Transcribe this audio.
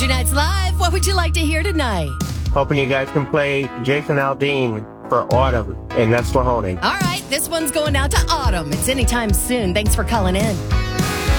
Country Nights Live. What would you like to hear tonight? Hoping you guys can play Jason Aldean for Autumn, and that's for Honing. All right, this one's going out to Autumn. It's anytime soon. Thanks for calling in.